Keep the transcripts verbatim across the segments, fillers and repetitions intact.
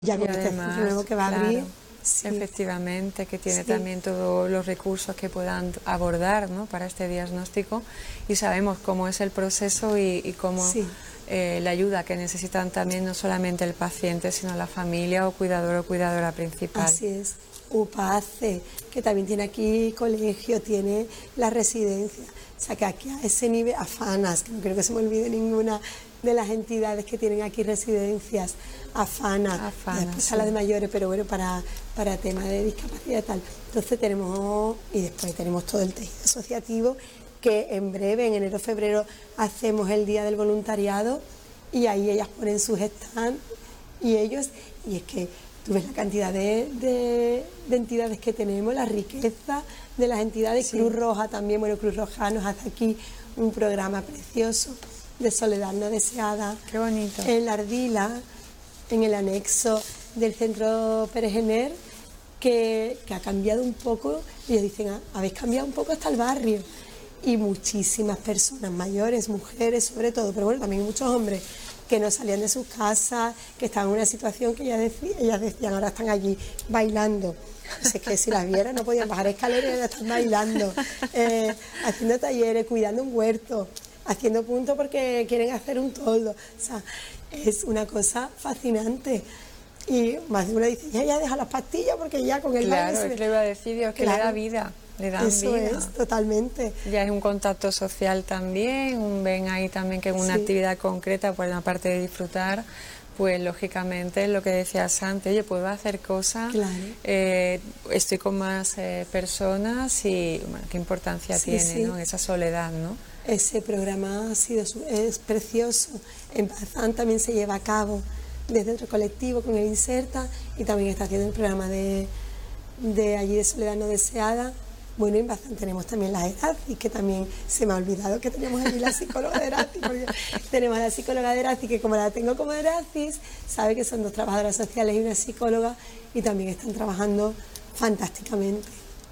Ya Y con este además, centro nuevo que va a claro, abrir, sí, efectivamente, que tiene sí, también todos los recursos que puedan abordar, ¿no?, para este diagnóstico, y sabemos cómo es el proceso y, y cómo sí, eh, la ayuda que necesitan también no solamente el paciente, sino la familia o cuidador o cuidadora principal. así es. UPACE, que también tiene aquí colegio, tiene la residencia. O sea que aquí a ese nivel, AFANAS, que no creo que se me olvide ninguna de las entidades que tienen aquí residencias, AFANA, y Afana, después sí. a la de mayores, pero bueno, para, para temas de discapacidad y tal. Entonces tenemos, y después tenemos todo el tejido asociativo, que en breve, en enero, febrero, hacemos el Día del Voluntariado, y ahí ellas ponen sus stands, y ellos, y es que tú ves la cantidad de, de, de entidades que tenemos, la riqueza de las entidades, Sí. Cruz Roja también, bueno, Cruz Roja nos hace aquí un programa precioso de soledad no deseada. Qué bonito. En la Ardila, en el anexo del centro Pérez Gener, que, que ha cambiado un poco, ellos dicen, "Ah, habéis cambiado un poco hasta el barrio", y muchísimas personas mayores, mujeres sobre todo, pero bueno, también muchos hombres que no salían de sus casas, que estaban en una situación que ellas, decí, ellas decían, ahora están allí bailando. Pues es que si las vieran no podían bajar escaleras y ya están bailando, eh, haciendo talleres, cuidando un huerto, haciendo puntos porque quieren hacer un toldo. O sea, es una cosa fascinante. Y más de una dice, ya, ya deja las pastillas porque ya con el Claro, baile... es que le iba a decir, Dios, que Claro, le da vida, le dan eso vida. es, totalmente. Ya es un contacto social también, un ven ahí también que en una Sí. actividad concreta, pues aparte de disfrutar, pues lógicamente lo que decías antes, oye, puedo hacer cosas, Claro. eh, estoy con más eh, personas y bueno, qué importancia Sí, tiene, sí. ¿no?, esa soledad, ¿no? Ese programa ha sido su- es precioso. En Bazán también se lleva a cabo desde otro colectivo con el Inserta, y también está haciendo el programa de, de allí de Soledad No Deseada. Bueno, en Bazán tenemos también la Erazi, que también se me ha olvidado que teníamos allí la psicóloga de Erazi, porque tenemos a la psicóloga de Erazi, que como la tengo como de Erazi, sabe que son dos trabajadoras sociales y una psicóloga, y también están trabajando fantásticamente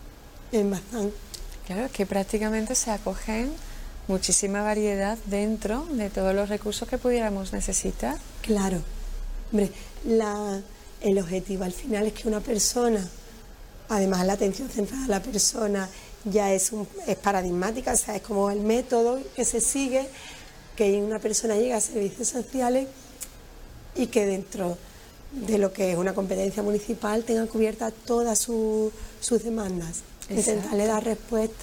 en Bazán. Claro, es que prácticamente se acogen muchísima variedad dentro de todos los recursos que pudiéramos necesitar. Claro, hombre, la, el objetivo al final es que una persona, además la atención centrada a la persona ya es, un, es paradigmática, o sea, es como el método que se sigue, que una persona llega a servicios sociales y que dentro de lo que es una competencia municipal tenga cubiertas todas su, sus demandas, intentarle dar respuesta.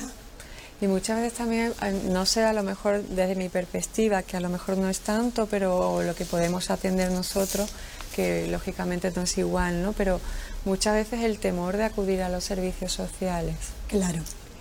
Y muchas veces también, eh, no sé, a lo mejor desde mi perspectiva, que a lo mejor no es tanto, pero lo que podemos atender nosotros, que lógicamente no es igual, ¿no? Pero muchas veces el temor de acudir a los servicios sociales. Claro.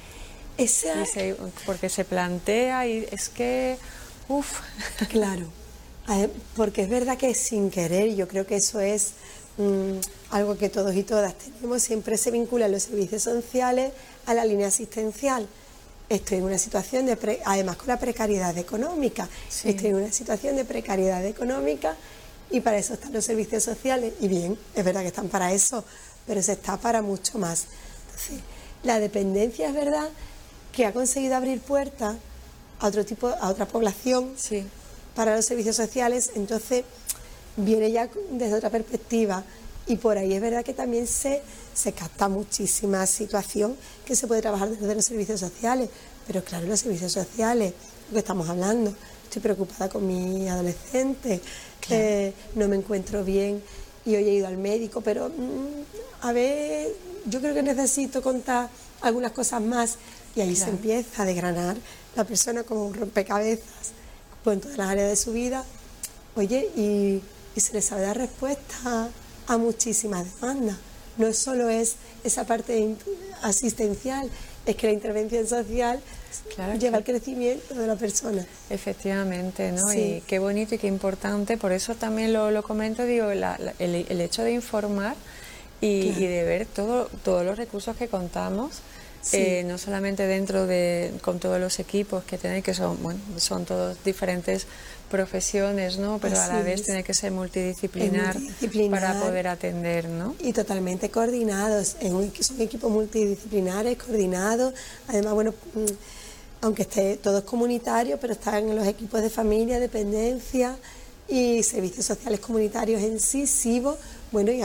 Esa... Y se- porque se plantea y es que, uff. Claro, Ade- porque es verdad que sin querer, yo creo que eso es mm, algo que todos y todas tenemos, siempre se vincula los servicios sociales a la línea asistencial. Estoy en una situación de, pre- además con la precariedad económica, Sí. estoy en una situación de precariedad económica y para eso están los servicios sociales, y bien, es verdad que están para eso, pero se está para mucho más. Entonces, la dependencia es verdad que ha conseguido abrir puertas a otro tipo, a otra población, Sí. para los servicios sociales, entonces viene ya desde otra perspectiva, y por ahí es verdad que también se, se capta muchísima situación que se puede trabajar desde los servicios sociales, pero claro, los servicios sociales, lo que estamos hablando, estoy preocupada con mi adolescente, Claro. eh, no me encuentro bien y hoy he ido al médico, pero mm, a ver, yo creo que necesito contar algunas cosas más, y ahí Claro. se empieza a desgranar la persona como un rompecabezas, pues en todas las áreas de su vida, oye, y, y se le sabe dar respuesta a, a muchísimas demandas. No solo es esa parte in- asistencial, es que la intervención social Claro lleva que- al crecimiento de la persona. Efectivamente, ¿no? Sí. Y qué bonito y qué importante, por eso también lo, lo comento, digo, la- la- el, el hecho de informar y, Claro. y de ver todo, todos los recursos que contamos, Sí. eh, no solamente dentro de, con todos los equipos que tienen, que son, bueno, son todos diferentes profesiones, ¿no? Pero a la Así vez es. tiene que ser multidisciplinar, Es multidisciplinar. para poder atender, ¿no? Y totalmente coordinados, en un- son equipos multidisciplinares, coordinados, además, bueno, mm, aunque esté todos comunitarios, pero están en los equipos de familia, dependencia y servicios sociales comunitarios en sí, SIVO, Bueno, y